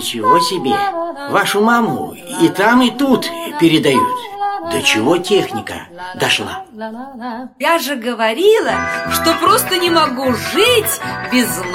Чего себе? Вашу маму и там, и тут передают. До чего техника дошла? Я же говорила, что просто не могу жить без